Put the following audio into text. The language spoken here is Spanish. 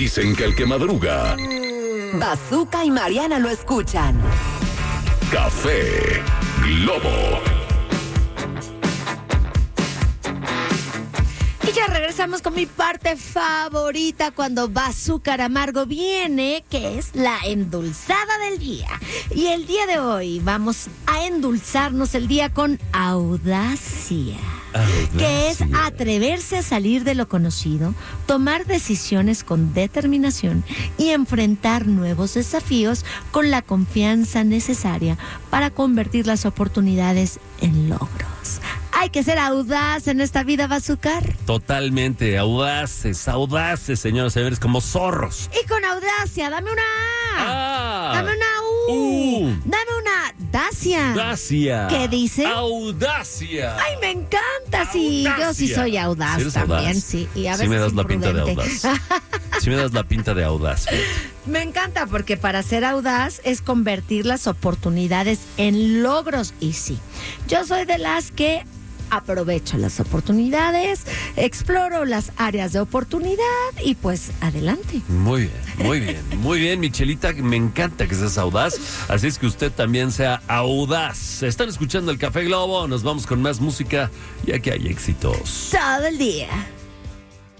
Dicen que el que madruga, Bazooka y Mariana lo escuchan. Café Globo. Y ya regresamos con mi parte favorita cuando Bazooka Amargo viene, que es la endulzada del día. Y el día de hoy vamos a endulzarnos el día con audacia. Que es atreverse a salir de lo conocido, tomar decisiones con determinación y enfrentar nuevos desafíos con la confianza necesaria para convertir las oportunidades en logros. Hay que ser audaz en esta vida, Bazooka. Totalmente, audaces, señoras y señores, como zorros. Y con audacia, dame una A. Dame una U. Dame una Dacia. Dacia. ¿Qué dice? Audacia. Ay, me encanta, sí. Audacia. Yo sí soy audaz ¿Sí eres también, audaz? sí. Y a Sí veces me das la pinta de imprudente. audaz. Sí me das la pinta de audaz. Me encanta porque para ser audaz es convertir las oportunidades en logros. Y sí, yo soy de las que aprovecho las oportunidades, exploro las áreas de oportunidad y pues adelante. Muy bien, Michelita, me encanta que seas audaz, así es que usted también sea audaz. Están escuchando el Café Globo, nos vamos con más música, ya que hay éxitos. Todo el día.